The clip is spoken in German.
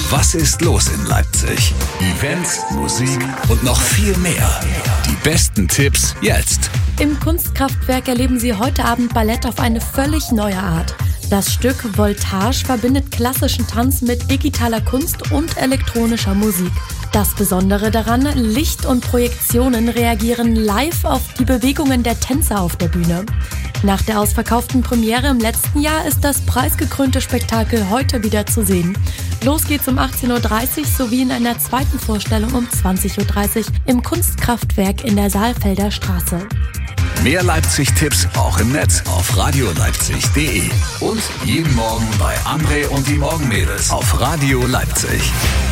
Was ist los in Leipzig? Events, Musik und noch viel mehr. Die besten Tipps jetzt. Im Kunstkraftwerk erleben Sie heute Abend Ballett auf eine völlig neue Art. Das Stück Voltage verbindet klassischen Tanz mit digitaler Kunst und elektronischer Musik. Das Besondere daran, Licht und Projektionen reagieren live auf die Bewegungen der Tänzer auf der Bühne. Nach der ausverkauften Premiere im letzten Jahr ist das preisgekrönte Spektakel heute wieder zu sehen. Los geht's um 18.30 Uhr sowie in einer zweiten Vorstellung um 20.30 Uhr im Kunstkraftwerk in der Saalfelder Straße. Mehr Leipzig-Tipps auch im Netz auf radioleipzig.de und jeden Morgen bei André und die Morgenmädels auf Radio Leipzig.